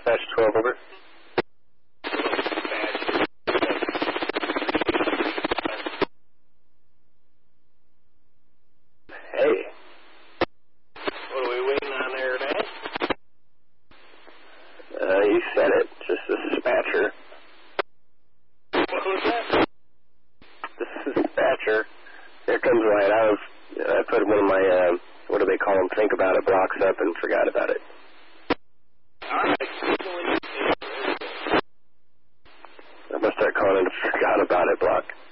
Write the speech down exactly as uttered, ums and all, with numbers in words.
dispatch twelve, over. Hey. What are we waiting on there today? Uh, you said it. Just the dispatcher. What was that? The dispatcher. Here comes White. I was, I put one of my, uh, what do they call them, think about it blocks up and forgot about it. Alright. I must start calling it forgot about it block.